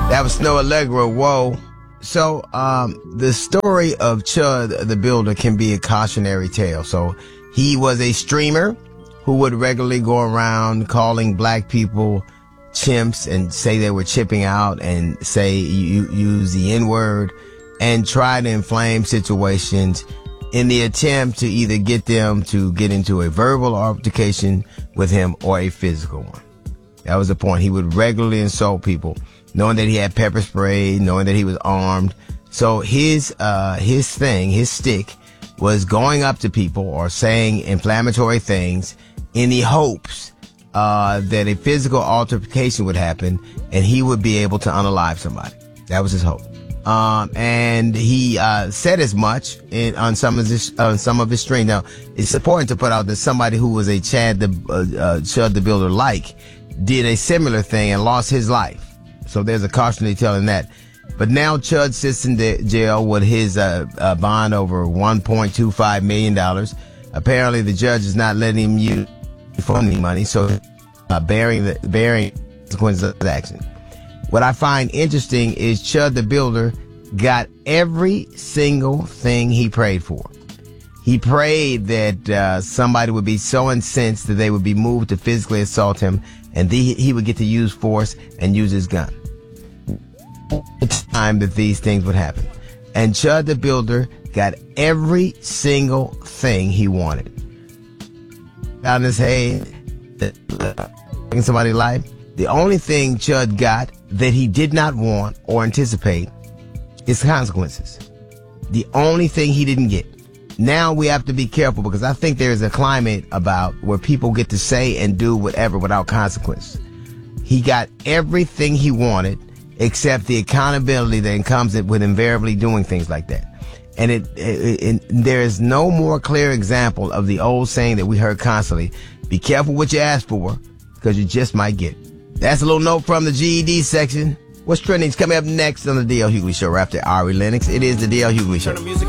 That was Snow Allegra, Whoa. So, the story of Chud the Builder can be a cautionary tale. So, he was a streamer who would regularly go around calling black people chimps and say they were chipping out and say use the N-word and try to inflame situations in the attempt to either get them to get into a verbal altercation with him or a physical one. That was the point. He would regularly insult people, knowing that he had pepper spray, knowing that he was armed. So his stick was going up to people or saying inflammatory things in the hopes that a physical altercation would happen and he would be able to unalive somebody. That was his hope. And he said as much on some of his stream. Now, it's important to put out that somebody who was a Chud the Builder did a similar thing and lost his life. So there's a cautionary tale in that. But now Chud sits in jail with his bond over $1.25 million. Apparently, the judge is not letting him use funding money, so bearing consequences of his action. What I find interesting is Chud the Builder got every single thing he prayed for. He prayed that somebody would be so incensed that they would be moved to physically assault him, and he would get to use force and use his gun. It's time that these things would happen. And Chud the Builder got every single thing he wanted. Out in his head, taking somebody's life. The only thing Chud got that he did not want or anticipate is consequences. The only thing he didn't get. Now we have to be careful because I think there is a climate about where people get to say and do whatever without consequence. He got everything he wanted except the accountability that comes with invariably doing things like that. And there is no more clear example of the old saying that we heard constantly, be careful what you ask for because you just might get it. That's a little note from the GED section. What's trending is coming up next on the D.L. Hughley Show right after Ari Lennox. It is the D.L. Hughley Show.